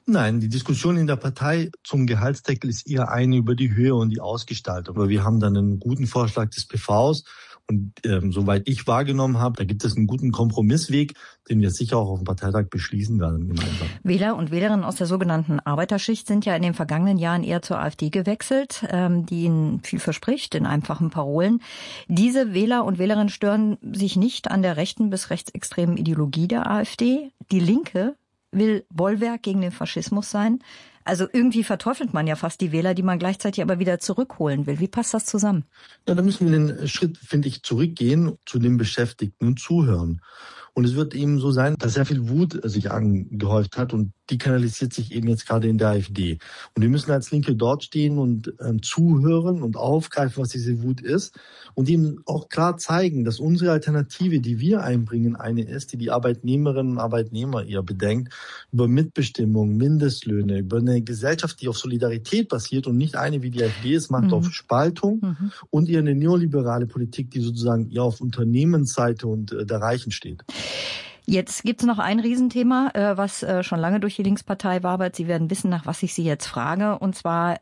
Nein, die Diskussion in der Partei zum Gehaltsdeckel ist eher eine über die Höhe und die Ausgestaltung. Aber wir haben dann einen guten Vorschlag des PVs. Und soweit ich wahrgenommen habe, da gibt es einen guten Kompromissweg, den wir sicher auch auf dem Parteitag beschließen werden gemeinsam. Wähler und Wählerinnen aus der sogenannten Arbeiterschicht sind ja in den vergangenen Jahren eher zur AfD gewechselt, die ihnen viel verspricht in einfachen Parolen. Diese Wähler und Wählerinnen stören sich nicht an der rechten bis rechtsextremen Ideologie der AfD. Die Linke will Bollwerk gegen den Faschismus sein. Also irgendwie verteufelt man ja fast die Wähler, die man gleichzeitig aber wieder zurückholen will. Wie passt das zusammen? Ja, da müssen wir den Schritt, finde ich, zurückgehen zu den Beschäftigten und zuhören. Und es wird eben so sein, dass sehr viel Wut sich angehäuft hat und die kanalisiert sich eben jetzt gerade in der AfD. Und wir müssen als Linke dort stehen und zuhören und aufgreifen, was diese Wut ist und ihm auch klar zeigen, dass unsere Alternative, die wir einbringen, eine ist, die die Arbeitnehmerinnen und Arbeitnehmer eher bedenkt, über Mitbestimmung, Mindestlöhne, über eine Gesellschaft, die auf Solidarität basiert und nicht eine, wie die AfD es macht, auf Spaltung und eher eine neoliberale Politik, die sozusagen eher auf Unternehmensseite und der Reichen steht. Jetzt gibt's noch ein Riesenthema, was schon lange durch die Linkspartei wabert. Sie werden wissen, nach was ich Sie jetzt frage, und zwar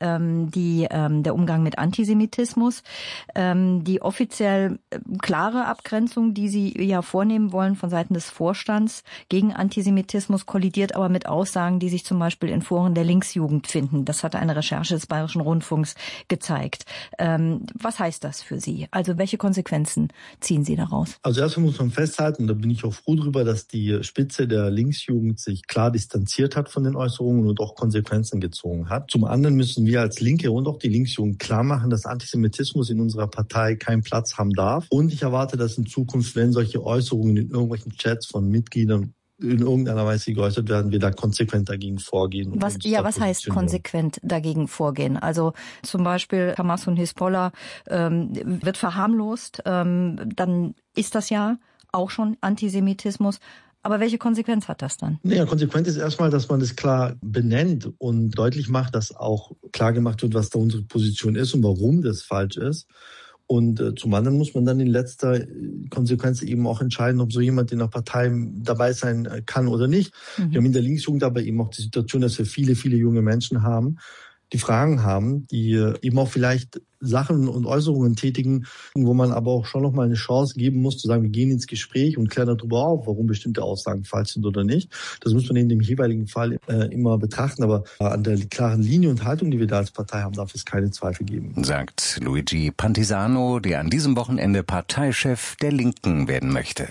der Umgang mit Antisemitismus. Die offiziell klare Abgrenzung, die Sie ja vornehmen wollen von Seiten des Vorstands gegen Antisemitismus, kollidiert aber mit Aussagen, die sich zum Beispiel in Foren der Linksjugend finden. Das hat eine Recherche des Bayerischen Rundfunks gezeigt. Was heißt das für Sie? Also welche Konsequenzen ziehen Sie daraus? Also erstmal muss man festhalten, da bin ich auch froh drüber, dass die Spitze der Linksjugend sich klar distanziert hat von den Äußerungen und auch Konsequenzen gezogen hat. Zum anderen müssen wir als Linke und auch die Linksjugend klar machen, dass Antisemitismus in unserer Partei keinen Platz haben darf. Und ich erwarte, dass in Zukunft, wenn solche Äußerungen in irgendwelchen Chats von Mitgliedern in irgendeiner Weise geäußert werden, wir da konsequent dagegen vorgehen. Was heißt konsequent dagegen vorgehen? Also zum Beispiel Hamas und Hisbollah wird verharmlost, dann ist das ja auch schon Antisemitismus. Aber welche Konsequenz hat das dann? Naja, Konsequenz ist erstmal, dass man das klar benennt und deutlich macht, dass auch klar gemacht wird, was da unsere Position ist und warum das falsch ist. Und zum anderen muss man dann in letzter Konsequenz eben auch entscheiden, ob so jemand in der Partei dabei sein kann oder nicht. Wir haben in der Linksjugend aber eben auch die Situation, dass wir viele, viele junge Menschen haben, die Fragen haben, die eben auch vielleicht Sachen und Äußerungen tätigen, wo man aber auch schon nochmal eine Chance geben muss, zu sagen, wir gehen ins Gespräch und klären darüber auf, warum bestimmte Aussagen falsch sind oder nicht. Das muss man in dem jeweiligen Fall immer betrachten, aber an der klaren Linie und Haltung, die wir da als Partei haben, darf es keine Zweifel geben. Sagt Luigi Pantisano, der an diesem Wochenende Parteichef der Linken werden möchte.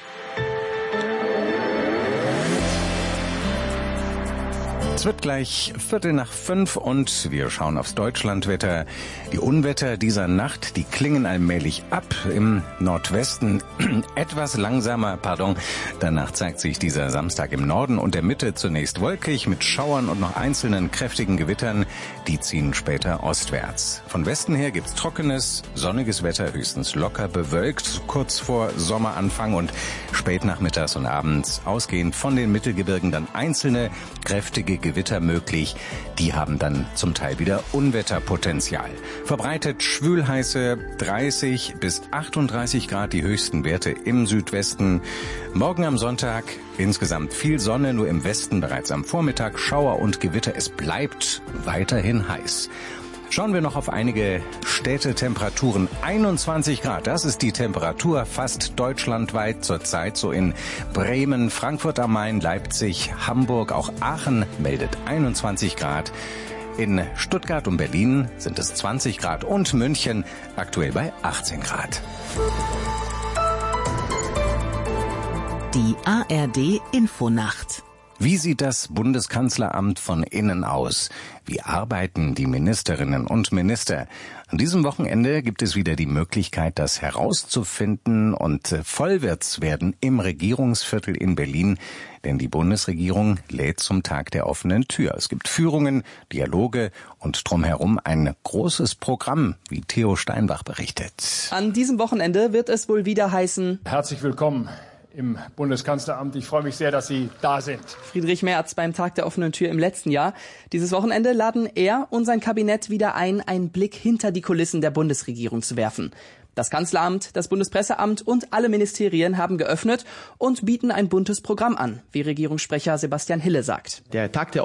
Es wird gleich 4:45 und wir schauen aufs Deutschlandwetter. Die Unwetter dieser Nacht, die klingen allmählich ab. Im Nordwesten etwas langsamer, Danach zeigt sich dieser Samstag im Norden und der Mitte zunächst wolkig mit Schauern und noch einzelnen kräftigen Gewittern. Die ziehen später ostwärts. Von Westen her gibt's trockenes, sonniges Wetter, höchstens locker bewölkt, kurz vor Sommeranfang und spät nachmittags und abends ausgehend von den Mittelgebirgen dann einzelne kräftige Gewitter möglich. Die haben dann zum Teil wieder Unwetterpotenzial. Verbreitet schwülheiße 30 bis 38 Grad, die höchsten Werte im Südwesten. Morgen am Sonntag insgesamt viel Sonne, nur im Westen bereits am Vormittag Schauer und Gewitter. Es bleibt weiterhin heiß. Schauen wir noch auf einige Städtetemperaturen. 21 Grad, das ist die Temperatur fast deutschlandweit zurzeit. So in Bremen, Frankfurt am Main, Leipzig, Hamburg, auch Aachen meldet 21 Grad. In Stuttgart und Berlin sind es 20 Grad und München aktuell bei 18 Grad. Die ARD Infonacht. Wie sieht das Bundeskanzleramt von innen aus? Wie arbeiten die Ministerinnen und Minister? An diesem Wochenende gibt es wieder die Möglichkeit, das herauszufinden, und voll wird's werden im Regierungsviertel in Berlin, denn die Bundesregierung lädt zum Tag der offenen Tür. Es gibt Führungen, Dialoge und drumherum ein großes Programm, wie Theo Steinbach berichtet. An diesem Wochenende wird es wohl wieder heißen: Herzlich willkommen im Bundeskanzleramt. Ich freue mich sehr, dass Sie da sind. Friedrich Merz beim Tag der offenen Tür im letzten Jahr. Dieses Wochenende laden er und sein Kabinett wieder ein, einen Blick hinter die Kulissen der Bundesregierung zu werfen. Das Kanzleramt, das Bundespresseamt und alle Ministerien haben geöffnet und bieten ein buntes Programm an, wie Regierungssprecher Sebastian Hille sagt. Der Tag der